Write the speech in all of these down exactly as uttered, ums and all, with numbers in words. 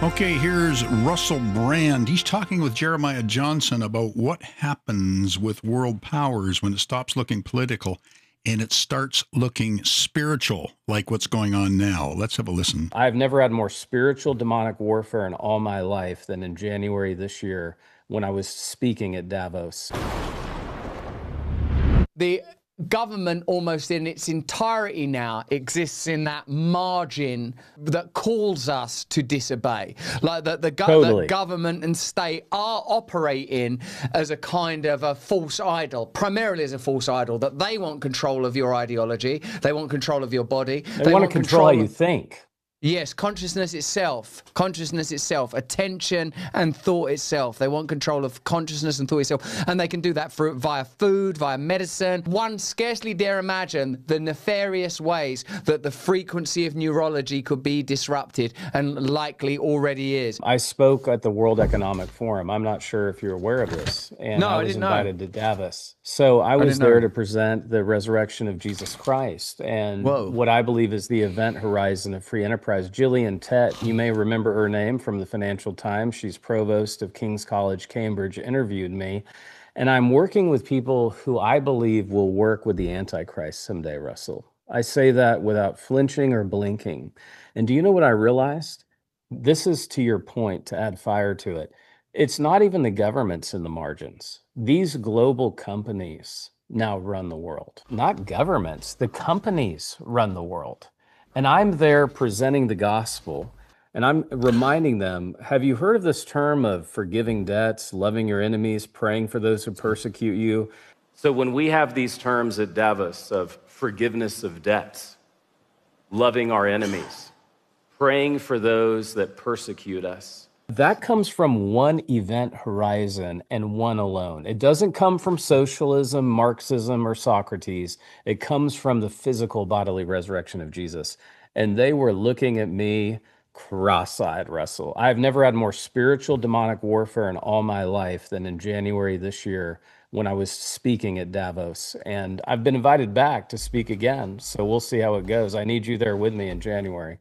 Okay, here's Russell Brand. He's talking with Jeremiah Johnson about what happens with world powers when it stops looking political and it starts looking spiritual, like what's going on now. Let's have a listen. I've never had more spiritual demonic warfare in all my life than in January this year when I was speaking at Davos. The government almost in its entirety now exists in that margin that calls us to disobey. Like that the, go Totally. the government and state are operating as a kind of a false idol, primarily as a false idol, that they want control of your ideology, they want control of your body. They, they want, want to control, control how you think. Yes, consciousness itself, consciousness itself, attention and thought itself. They want control of consciousness and thought itself, and they can do that through, via food, via medicine. One scarcely dare imagine the nefarious ways that the frequency of neurology could be disrupted, and likely already is. I spoke at the World Economic Forum. I'm not sure if you're aware of this, and no, I was I didn't invited know. to Davos. So I was I there know. to present the resurrection of Jesus Christ and Whoa. what I believe is the event horizon of free enterprise. Gillian Tett, you may remember her name from the Financial Times. She's provost of King's College, Cambridge, interviewed me. And I'm working with people who I believe will work with the Antichrist someday, Russell. I say that without flinching or blinking. And do you know what I realized? This is to your point, to add fire to it. It's not even the governments in the margins. These global companies now run the world. Not governments, the companies run the world. And I'm there presenting the gospel, and I'm reminding them, have you heard of this term of forgiving debts, loving your enemies, praying for those who persecute you? So when we have these terms at Davos of forgiveness of debts, loving our enemies, praying for those that persecute us, that comes from one event horizon and one alone. It doesn't come from socialism, Marxism, or Socrates. It comes from the physical bodily resurrection of Jesus. And they were looking at me cross-eyed, Russell. I've never had more spiritual demonic warfare in all my life than in January this year when I was speaking at Davos. And I've been invited back to speak again, so we'll see how it goes. I need you there with me in January.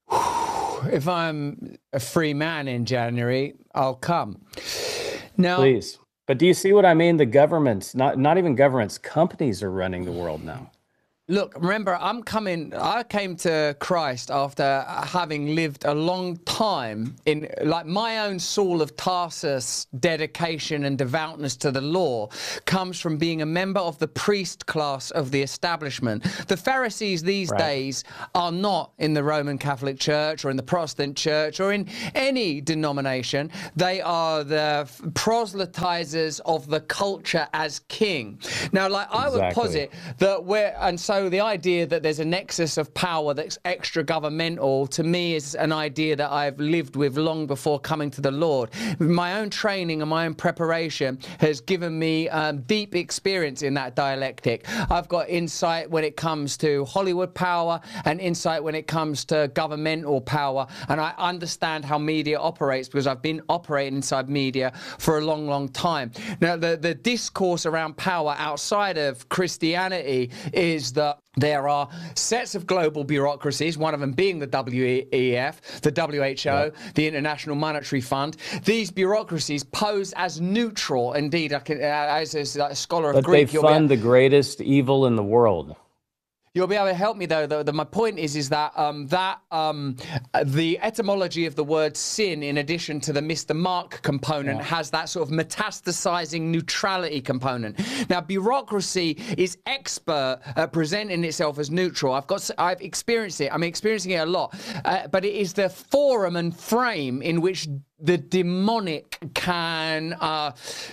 If I'm a free man in January, I'll come. Now, please. But do you see what I mean? The governments, not not even governments, companies are running the world now. Look, remember, I'm coming, I came to Christ after having lived a long time in, like, my own Saul of Tarsus dedication and devoutness to the law comes from being a member of the priest class of the establishment. The Pharisees these right. days are not in the Roman Catholic Church or in the Protestant Church or in any denomination. They are the proselytizers of the culture as king. Now, like, I exactly. would posit that we're, and so So the idea that there's a nexus of power that's extra governmental, to me, is an idea that I've lived with long before coming to the Lord. My own training and my own preparation has given me um, deep experience in that dialectic. I've got insight when it comes to Hollywood power and insight when it comes to governmental power. And I understand how media operates because I've been operating inside media for a long, long time. Now, the, the discourse around power outside of Christianity is that there are sets of global bureaucracies, one of them being the W E F, the W H O, yeah. the International Monetary Fund. These bureaucracies pose as neutral. Indeed, I can, as a scholar of but Greek, they fund the greatest evil in the world. You'll be able to help me, though. The, the, my point is, is that um, that um, the etymology of the word sin, in addition to the Mister Mark component, yeah. has that sort of metastasizing neutrality component. Now, bureaucracy is expert at presenting itself as neutral. I've got, I've experienced it. I'm experiencing it a lot. Uh, but it is the forum and frame in which the demonic can uh,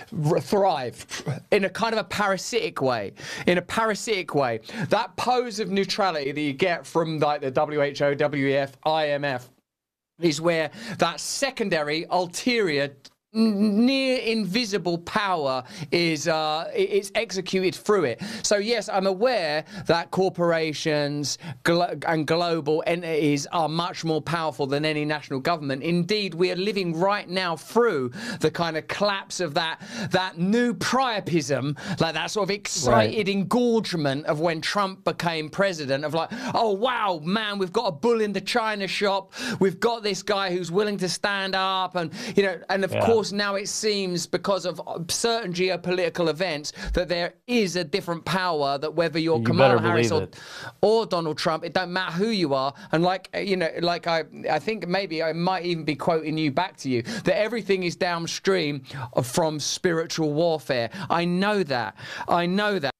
thrive in a kind of a parasitic way. In a parasitic way. That pose of neutrality that you get from like the W H O, W E F, I M F is where that secondary, ulterior near invisible power is uh, it's executed through it. So yes, I'm aware that corporations glo and global entities are much more powerful than any national government. Indeed, we are living right now through the kind of collapse of that that new priapism, like that sort of excited right. engorgement of when Trump became president, of like, oh wow, man, we've got a bull in the china shop, we've got this guy who's willing to stand up, and you know, and of yeah. course now it seems, because of certain geopolitical events, that there is a different power, that whether you're you Kamala Harris or, or Donald Trump, it don't matter who you are. And like, you know, like I, I think maybe I might even be quoting you back to you, that everything is downstream from spiritual warfare. I know that. I know that.